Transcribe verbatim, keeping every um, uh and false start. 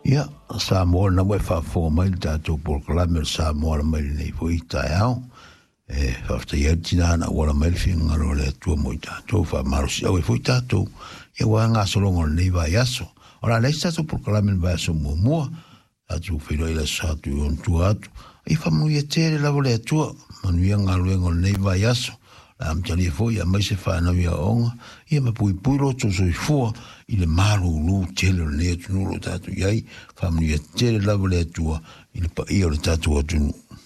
Ia, sa moa na mai fa fo mai tātou proklame sa moa mai nei foi tai au. E whafta ia tina na wala mai whingaro le tua mo i tātou wha marusi au e foi tātou. Ia wa ngā solongo nei vai aso. Ora nei tātou proklame vai aso mua mua. Tātou whiro ila sa tu on tu atu. I wha mui e tere lavo le tua. Manuia ngā luengo nei vai aso. La amtali e foi a mai se whanau ia onga. Ia ma pui pui roto so i fua. I le maru lu tele le atu nuro tātou iai. Wha mui e tere lavo le tua. I le pa ia le tātou atunu.